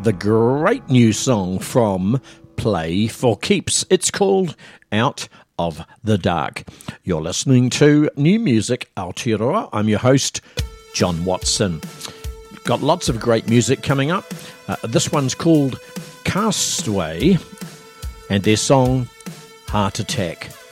the great new song from Play for Keeps. It's called Out of the Dark. You're listening to New Music Aotearoa. I'm your host, John Watson. Got lots of great music coming up. This one's called Castaway and their song Heart Attack.